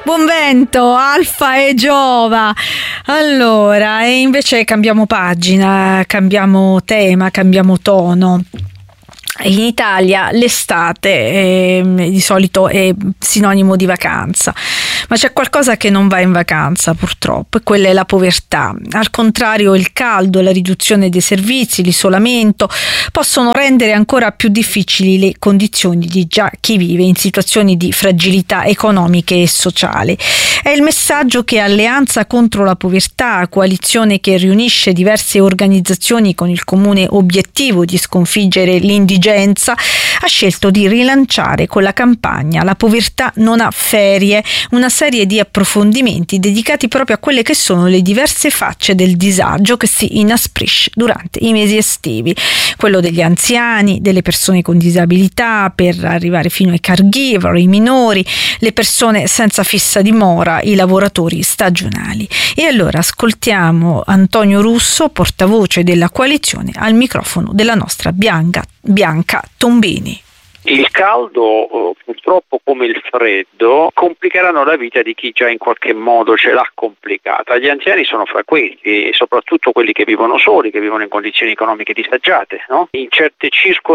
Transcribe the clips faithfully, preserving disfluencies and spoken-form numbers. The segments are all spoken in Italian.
Buon vento, Alfa e Giova. Allora, e invece cambiamo pagina, cambiamo tema, cambiamo tono. In Italia l'estate eh, di solito è sinonimo di vacanza, ma c'è qualcosa che non va in vacanza purtroppo, e quella è la povertà. Al contrario, il caldo, la riduzione dei servizi, l'isolamento possono rendere ancora più difficili le condizioni di già chi vive in situazioni di fragilità economiche e sociali. È il messaggio che Alleanza contro la povertà, coalizione che riunisce diverse organizzazioni con il comune obiettivo di sconfiggere l'indigenza, ha scelto di rilanciare con la campagna La povertà non ha ferie, una serie di approfondimenti dedicati proprio a quelle che sono le diverse facce del disagio che si inasprisce durante i mesi estivi, quello degli anziani, delle persone con disabilità, per arrivare fino ai caregiver, i minori, le persone senza fissa dimora, i lavoratori stagionali. E allora ascoltiamo Antonio Russo, portavoce della coalizione, al microfono della nostra Bianca Bianca Tombini. Il caldo, purtroppo come il freddo, complicheranno la vita di chi già in qualche modo ce l'ha complicata. Gli anziani sono fra questi, soprattutto quelli che vivono soli, che vivono in condizioni economiche disagiate, no? In certe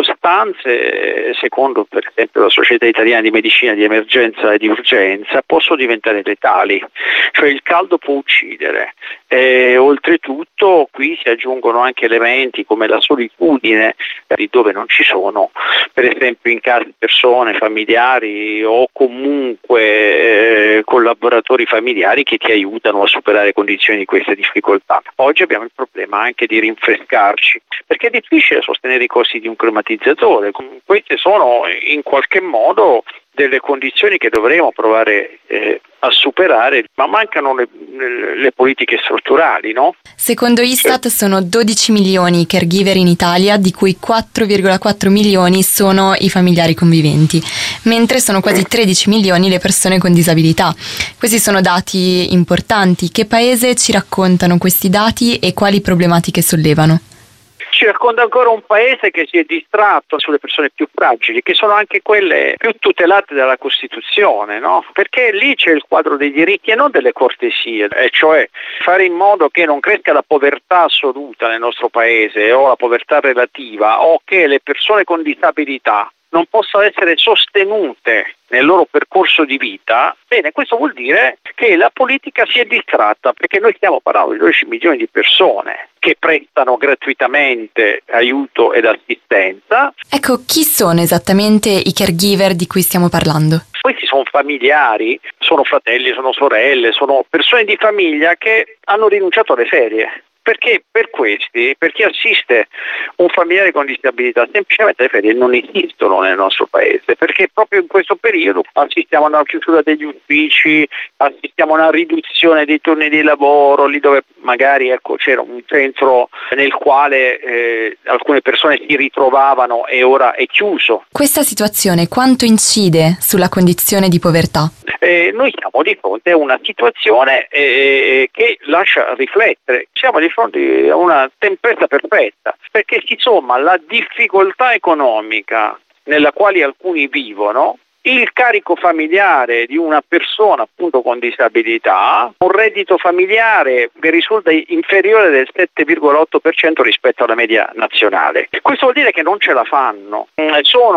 circostanze, secondo per esempio la Società Italiana di Medicina di Emergenza e di Urgenza, possono diventare letali, cioè il caldo può uccidere. E, oltretutto qui si aggiungono anche elementi come la solitudine, di dove non ci sono, per esempio in casa di persone, familiari o comunque eh, collaboratori familiari che ti aiutano a superare condizioni di queste difficoltà. Oggi abbiamo il problema anche di rinfrescarci, perché è difficile sostenere i costi di un climatizzatore. Queste sono in qualche modo delle condizioni che dovremo provare eh, a superare, ma mancano le, le, le politiche strutturali, no? Secondo Istat sono dodici milioni i caregiver in Italia, di cui quattro virgola quattro milioni sono i familiari conviventi, mentre sono quasi tredici milioni le persone con disabilità. Questi sono dati importanti. Che paese ci raccontano questi dati e quali problematiche sollevano? Ci racconta ancora un paese che si è distratto sulle persone più fragili, che sono anche quelle più tutelate dalla Costituzione, no? Perché lì c'è il quadro dei diritti e non delle cortesie, e cioè fare in modo che non cresca la povertà assoluta nel nostro paese o la povertà relativa, o che le persone con disabilità non possano essere sostenute nel loro percorso di vita. Bene, questo vuol dire che la politica si è distratta, perché noi stiamo parlando di dodici milioni di persone che prestano gratuitamente aiuto ed assistenza. Ecco, chi sono esattamente i caregiver di cui stiamo parlando? Questi sono familiari, sono fratelli, sono sorelle, sono persone di famiglia che hanno rinunciato alle ferie. Perché per questi, per chi assiste un familiare con disabilità, semplicemente le ferie non esistono nel nostro paese, perché proprio in questo periodo assistiamo a una chiusura degli uffici, assistiamo a una riduzione dei turni di lavoro, lì dove magari ecco, c'era un centro nel quale eh, alcune persone si ritrovavano e ora è chiuso. Questa situazione quanto incide sulla condizione di povertà? Eh, noi siamo di fronte a una situazione eh, che lascia riflettere, siamo di fronte a una tempesta perfetta, perché si somma la difficoltà economica nella quale alcuni vivono, il carico familiare di una persona appunto con disabilità, un reddito familiare che risulta inferiore del sette virgola otto per cento rispetto alla media nazionale. Questo vuol dire che non ce la fanno. Sono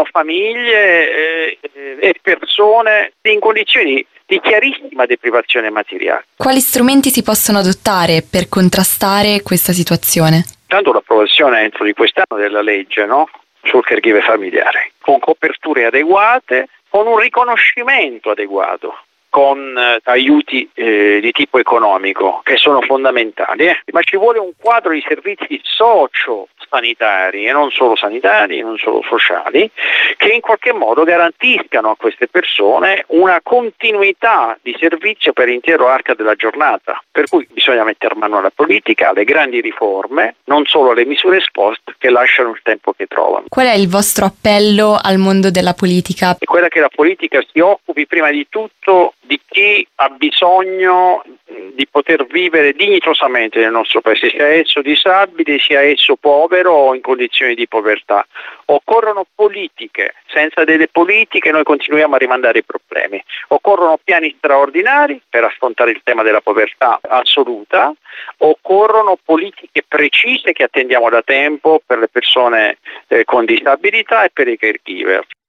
famiglie eh, e persone in condizioni di chiarissima deprivazione materiale. Quali strumenti si possono adottare per contrastare questa situazione? Tanto l'approvazione entro di quest'anno della legge, no? Sul caregiver familiare, con coperture adeguate, con un riconoscimento adeguato, con eh, aiuti eh, di tipo economico che sono fondamentali, eh. ma ci vuole un quadro di servizi socio-sanitari e non solo sanitari, non solo sociali, che in qualche modo garantiscano a queste persone una continuità di servizio per l'intero arco della giornata. Per cui bisogna mettere mano alla politica, alle grandi riforme, non solo alle misure esposte che lasciano il tempo che trovano. Qual è il vostro appello al mondo della politica? È quella che la politica si occupi prima di tutto di chi ha bisogno di poter vivere dignitosamente nel nostro paese, sia esso disabile, sia esso povero o in condizioni di povertà. Occorrono politiche, senza delle politiche noi continuiamo a rimandare i problemi. Occorrono piani straordinari per affrontare il tema della povertà assoluta, occorrono politiche precise che attendiamo da tempo per le persone eh, con disabilità e per i caregiver.